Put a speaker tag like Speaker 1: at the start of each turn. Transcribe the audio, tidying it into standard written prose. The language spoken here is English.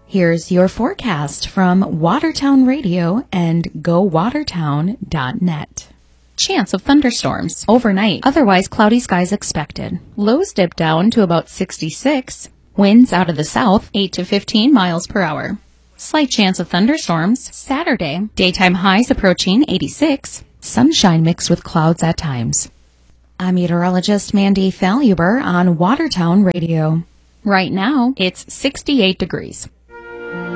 Speaker 1: Here's your forecast from Watertown Radio and GoWatertown.net. Chance of thunderstorms overnight. Otherwise cloudy skies expected. Lows dip down to about 66. Winds out of the south 8 to 15 miles per hour. Slight chance of thunderstorms Saturday. Daytime highs approaching 86. Sunshine mixed with clouds at times. I'm meteorologist Mandy Faluber on Watertown Radio. Right now, it's 68 degrees.